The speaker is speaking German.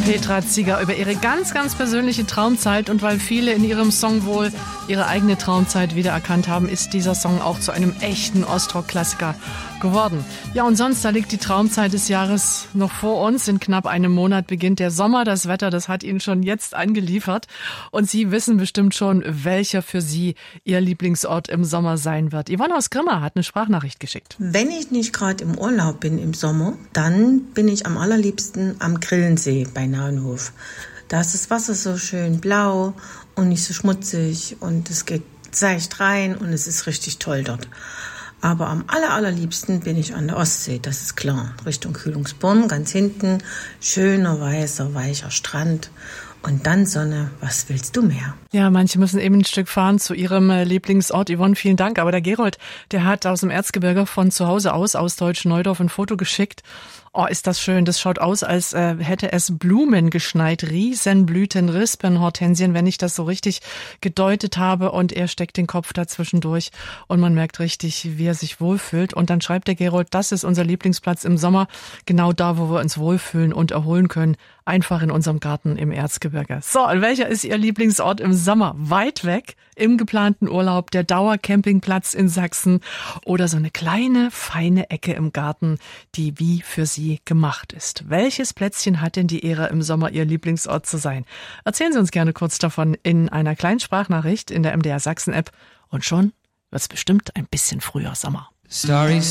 Petra Zieger über ihre ganz, ganz persönliche Traumzeit, und weil viele in ihrem Song wohl ihre eigene Traumzeit wiedererkannt haben, ist dieser Song auch zu einem echten Ostrock-Klassiker geworden. Ja, und sonst, da liegt die Traumzeit des Jahres noch vor uns. In knapp einem Monat beginnt der Sommer. Das Wetter, das hat Ihnen schon jetzt angeliefert. Und Sie wissen bestimmt schon, welcher für Sie Ihr Lieblingsort im Sommer sein wird. Yvonne aus Grimma hat eine Sprachnachricht geschickt. Wenn ich nicht gerade im Urlaub bin im Sommer, dann bin ich am allerliebsten am Grillensee bei Naunhof. Da ist das Wasser so schön blau und nicht so schmutzig und es geht seicht rein und es ist richtig toll dort. Aber am allerliebsten bin ich an der Ostsee, das ist klar. Richtung Kühlungsborn, ganz hinten, schöner, weißer, weicher Strand. Und dann Sonne, was willst du mehr? Ja, manche müssen eben ein Stück fahren zu ihrem Lieblingsort. Yvonne, vielen Dank. Aber der Gerold, der hat aus dem Erzgebirge von zu Hause aus Deutsch-Neudorf, ein Foto geschickt. Oh, ist das schön. Das schaut aus, als hätte es Blumen geschneit. Riesenblüten, Rispen, Hortensien, wenn ich das so richtig gedeutet habe. Und er steckt den Kopf dazwischen durch. Und man merkt richtig, wie er sich wohlfühlt. Und dann schreibt der Gerold, das ist unser Lieblingsplatz im Sommer. Genau da, wo wir uns wohlfühlen und erholen können. Einfach in unserem Garten im Erzgebirge. So, und welcher ist Ihr Lieblingsort im Sommer? Weit weg, im geplanten Urlaub, der Dauercampingplatz in Sachsen oder so eine kleine, feine Ecke im Garten, die wie für Sie gemacht ist. Welches Plätzchen hat denn die Ehre, im Sommer Ihr Lieblingsort zu sein? Erzählen Sie uns gerne kurz davon in einer kleinen Sprachnachricht in der MDR Sachsen App. Und schon wird's bestimmt ein bisschen früher Sommer.